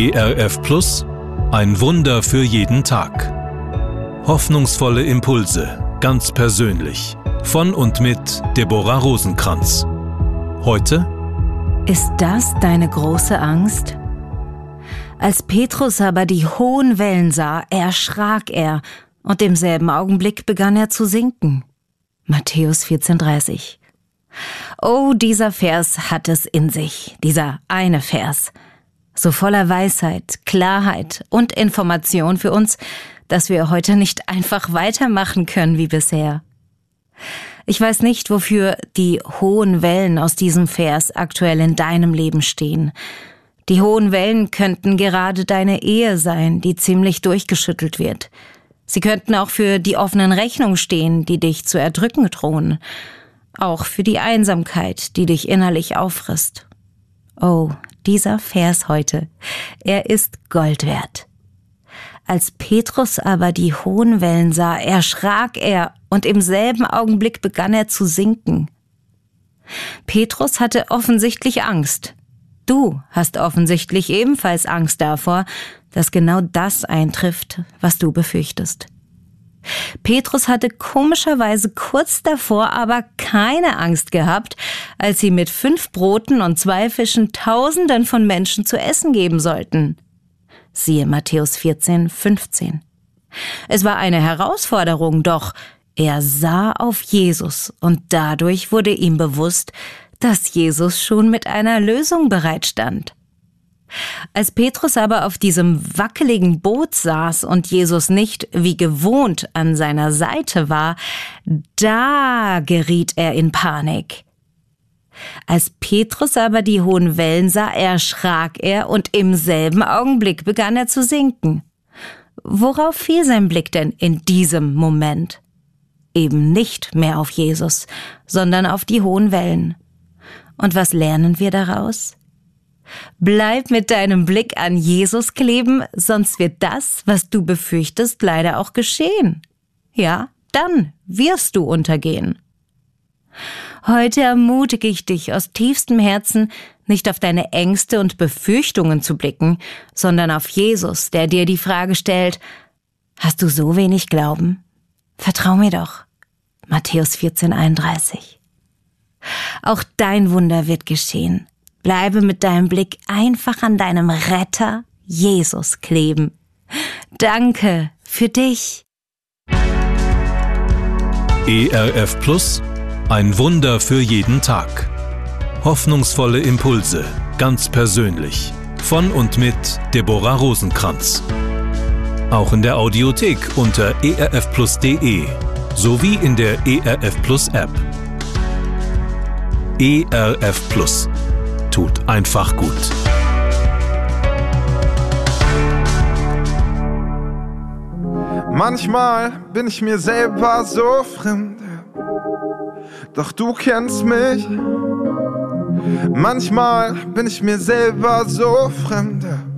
ERF Plus, ein Wunder für jeden Tag. Hoffnungsvolle Impulse, ganz persönlich. Von und mit Deborah Rosenkranz. Heute: Ist das deine große Angst? Als Petrus aber die hohen Wellen sah, erschrak er, und im selben Augenblick begann er zu sinken. Matthäus 14,30. Oh, dieser Vers hat es in sich, dieser eine Vers. So voller Weisheit, Klarheit und Information für uns, dass wir heute nicht einfach weitermachen können wie bisher. Ich weiß nicht, wofür die hohen Wellen aus diesem Vers aktuell in deinem Leben stehen. Die hohen Wellen könnten gerade deine Ehe sein, die ziemlich durchgeschüttelt wird. Sie könnten auch für die offenen Rechnungen stehen, die dich zu erdrücken drohen. Auch für die Einsamkeit, die dich innerlich auffrisst. Oh, dieser Vers heute, er ist Gold wert. Als Petrus aber die hohen Wellen sah, erschrak er, und im selben Augenblick begann er zu sinken. Petrus hatte offensichtlich Angst. Du hast offensichtlich ebenfalls Angst davor, dass genau das eintrifft, was du befürchtest. Petrus hatte komischerweise kurz davor aber keine Angst gehabt, als sie mit 5 Broten und 2 Fischen Tausenden von Menschen zu essen geben sollten. Siehe Matthäus 14,15. Es war eine Herausforderung, doch er sah auf Jesus und dadurch wurde ihm bewusst, dass Jesus schon mit einer Lösung bereitstand. Als Petrus aber auf diesem wackeligen Boot saß und Jesus nicht wie gewohnt an seiner Seite war, da geriet er in Panik. Als Petrus aber die hohen Wellen sah, erschrak er und im selben Augenblick begann er zu sinken. Worauf fiel sein Blick denn in diesem Moment? Eben nicht mehr auf Jesus, sondern auf die hohen Wellen. Und was lernen wir daraus? Bleib mit deinem Blick an Jesus kleben, sonst wird das, was du befürchtest, leider auch geschehen. Ja, dann wirst du untergehen. Heute ermutige ich dich aus tiefstem Herzen, nicht auf deine Ängste und Befürchtungen zu blicken, sondern auf Jesus, der dir die Frage stellt: Hast du so wenig Glauben? Vertrau mir doch. Matthäus 14,31. Auch dein Wunder wird geschehen. Bleibe mit deinem Blick einfach an deinem Retter Jesus kleben. Danke für dich. ERF Plus, ein Wunder für jeden Tag. Hoffnungsvolle Impulse, ganz persönlich. Von und mit Deborah Rosenkranz. Auch in der Audiothek unter erfplus.de sowie in der ERF Plus App. ERF Plus. Tut einfach gut. Manchmal bin ich mir selber so fremd, doch du kennst mich. Manchmal bin ich mir selber so fremd,